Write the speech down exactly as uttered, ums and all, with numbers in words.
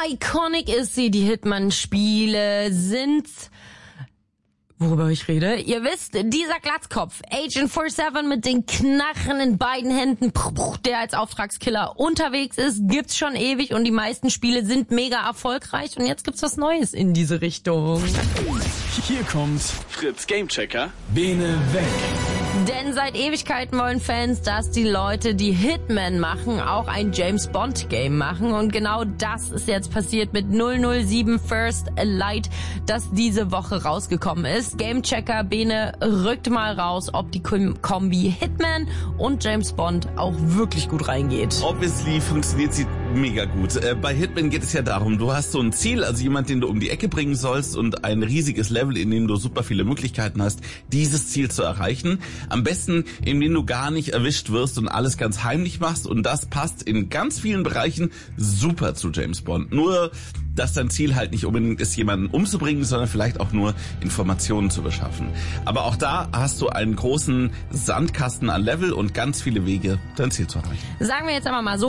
iconic ist sie, die Hitman-Spiele sind... Worüber ich rede? Ihr wisst, dieser Glatzkopf, Agent siebenundvierzig mit den Knarren in beiden Händen, der als Auftragskiller unterwegs ist, gibt's schon ewig und die meisten Spiele sind mega erfolgreich und jetzt gibt's was Neues in diese Richtung. Hier kommt Fritz Gamechecker. Bene weg. Denn seit Ewigkeiten wollen Fans, dass die Leute, die Hitman machen, auch ein James-Bond-Game machen. Und genau das ist jetzt passiert mit null null sieben First Light, das diese Woche rausgekommen ist. Gamechecker Bene rückt mal raus, ob die Kombi Hitman und James Bond auch wirklich gut reingeht. Obviously funktioniert sie mega gut. Äh, bei Hitman geht es ja darum, du hast so ein Ziel, also jemand, den du um die Ecke bringen sollst und ein riesiges Level, in dem du super viele Möglichkeiten hast, dieses Ziel zu erreichen. Am besten, indem du gar nicht erwischt wirst und alles ganz heimlich machst, und das passt in ganz vielen Bereichen super zu James Bond. Nur, dass dein Ziel halt nicht unbedingt ist, jemanden umzubringen, sondern vielleicht auch nur Informationen zu beschaffen. Aber auch da hast du einen großen Sandkasten an Level und ganz viele Wege, dein Ziel zu erreichen. Sagen wir jetzt aber mal so,